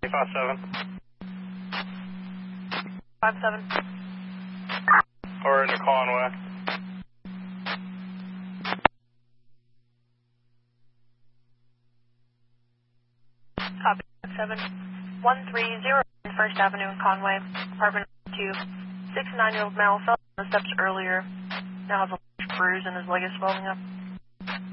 257. 57. Or in the Conway. Copy. 7130 First Avenue in Conway. Apartment 2. 6-9-year-old male fell on the steps earlier. Now has a bruise and his leg is swelling up.